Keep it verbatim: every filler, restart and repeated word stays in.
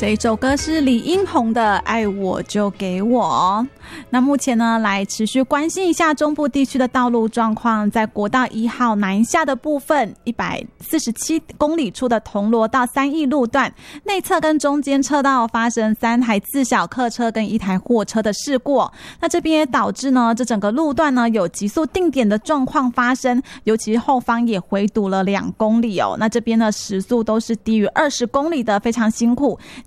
这一首歌是李英宏的《爱我就给我》。那目前呢，来持续关心一下中部地区的道路状况。在国道一号南下的部分，一百四十七公里处的铜锣到三义路段内侧跟中间车道发生三台自小客车跟一台货车的事故。那这边也导致呢，这整个路段呢有急速定点的状况发生，尤其后方也回堵了两公里哦。那这边的时速都是低于二十公里的，非常辛苦。